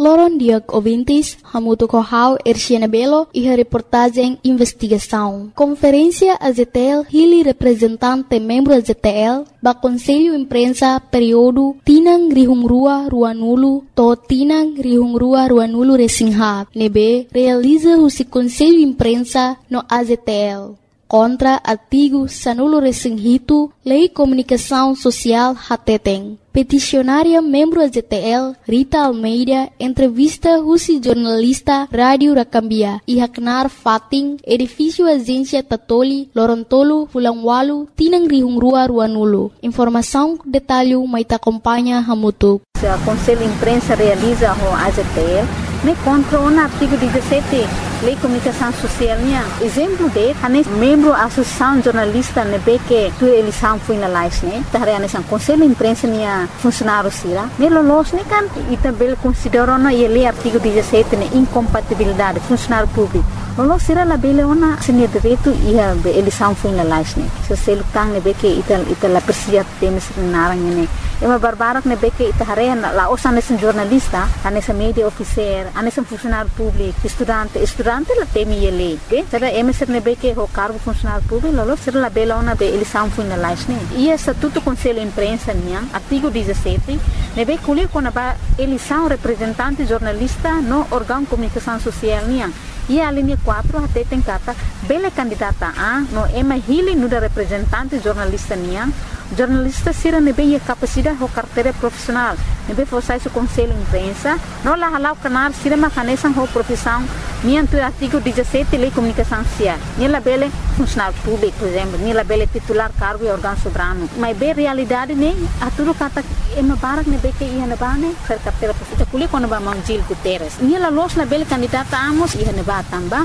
Loron Diag Ouvintes, Hamuto Kohau, Erciana Belo e a reportagem Investigação. Conferência AZTL, Hili representante membro AZTL, ba Conselho Imprensa período Tinang Rihungrua Ruanulu, to Tinang Rihungrua Ruanulu Resingha, nebe realiza o Conselho Imprensa no AZTL. Contra artigo Sanulo Resinghito, Lei Comunicação Social Hateteng. Peticionária membro AZTL, Rita Almeida, entrevista Rusi jornalista Rádio Rakambia, Ihaknar Fating, edifício Agência Tatoli, Lorontolo, Fulangwalu, Tinang Rihungrua Ruanulu. Informação, detalhe, mais acompanha Hamutuk. O Conselho de Imprensa realiza o AZTL, me contra o artigo 17, Lei de Comunicação Social. Exemplo de, membro da Associação Jornalista, que a eleição foi na live, o Conselho de Imprensa funcionário sira, melolos kan e também consideram na artigo 17 incompatibilidade funcionário público. Lolos sira la bele ona sini direito e a eleição foi na live, se você lutar que ita la persia temas narang ini. Ema barbarak que ita harena la osa nesse jornalista, nessa media officer, nesse funcionário público, estudante la temi ele, que será emeser que o cargo funcionário público, lolos sira la bele ona eleição foi na live, e estatuto Conselho Imprensa artigo 17, nebe kuli kona ba eleição representante jornalista no órgão de comunicação social e a linha 4 até tem kata bele candidata a no ema hili nuda representante jornalista jornalista sira nebe a capacidade ou carteira profissional nebe forçar o Conselho Imprensa no la halau canar sira macanesan ou profissão tu artigo 17 Lei de Comunicação Social nela bele funcionário público, por exemplo, nela bele titular cargo e órgão soberano mas bem realidade a tudo kata ema barak nebe que ia nebane ser carteira profissional kuli quando ba Manjil Guterres nela los na bele candidata amos ia neba tamba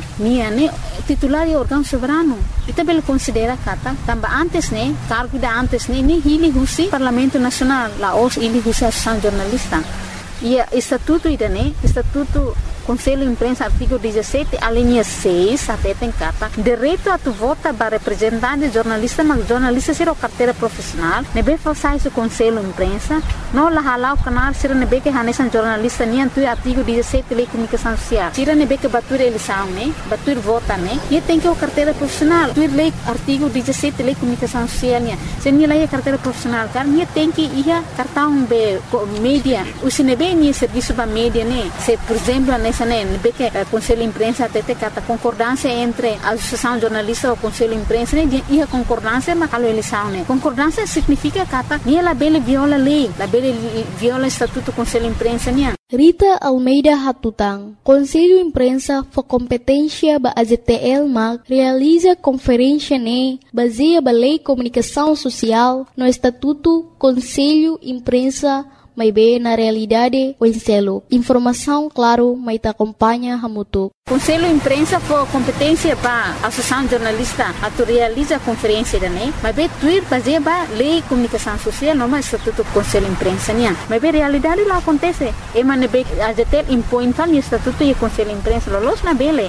titular e órgão soberano ita bele considera kata tamba antes cargo da antes ni hili husi Parlamento Nacional la os hili husi Associação Jornalista e estatuto estatuto Conselho de Imprensa, artigo 17, a linha 6, até tem carta, direito a tu vota para representante jornalista, mas jornalista será carteira profissional, nebe forçar esse Conselho de Imprensa, não la halau canal, será nebe que hanesan jornalista, nem tu artigo 17, Lei de Comunicação Social, será nebe que batur eleição, batur vota, e tem que o carteira profissional, tu lei artigo 17, Lei de Comunicação Social, se nem lei carteira profissional, cara, nem tem que ir cartão média, o se nebe nem serviço para média, se por exemplo, que o Conselho de Imprensa até tem concordância entre a Associação Jornalista e o Conselho de Imprensa e a concordância na eleição. Concordância significa que ela viola a lei, ela viola o Estatuto do Conselho de Imprensa. Rita Almeida Hatutang, Conselho de Imprensa for competência da AZTL realiza conferência baseada na Lei de Comunicação Social no Estatuto Conselho de Imprensa mas bem na realidade o enselo. Informação, claro, mas te acompanha Hamutuk. Conselho de Imprensa for competência para a Associação Jornalista a realiza a conferência mas bem tuir baseado na Lei de Comunicação Social não mais Estatuto do Conselho de Imprensa mas bem realidade lá acontece ema nebe a ZTL impõe tal Estatuto e Conselho de Imprensa los na bele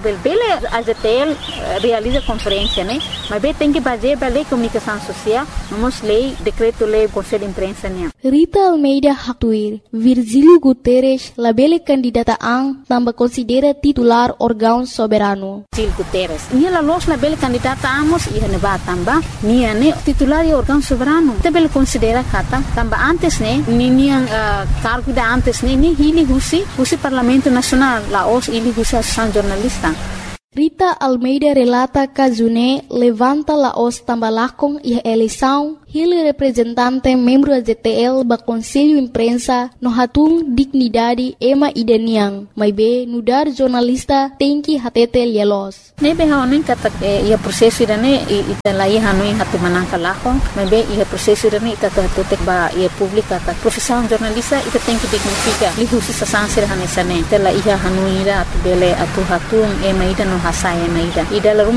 a ZTL realiza a conferência mas bem tem que basear na Lei de Comunicação Social não lei decreto lei do Conselho de Imprensa Rita Almeida Hatuir, Virgílio Guterres, labele candidata também considera titular órgão soberano. Virgílio Guterres, ela los labele candidata amos e neba tamba, titular e órgão soberano. Também considera kata tamba antes cargo da antes ni hili husi Parlamento Nacional, la os hili husi Associação Jornalista. Rita Almeida relata que June levanta la os tambalakong e a eleição, ele representante membro da ZTL ba Conselho de Imprensa no hatung dignidade ema idaniang, mas be nudar jornalista tem que hatete lielos. Nebe haonin kata ia prosesso irane ita lai hanui hatu manangka lako, mas be ia prosesso irane ita hatutek ba ia publika kata profissão jornalista ita tem que dignifica lihusi sasansir hanesane, ita la ia hanui ira atu bele atu hatung ema ida no hasaya ema ida. Ida